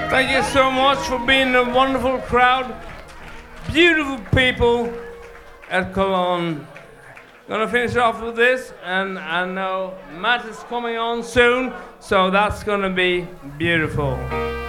Thank you so much for being a wonderful crowd. Beautiful people at Cologne. Gonna finish off with this, and I know Matt is coming on soon, so that's gonna be beautiful.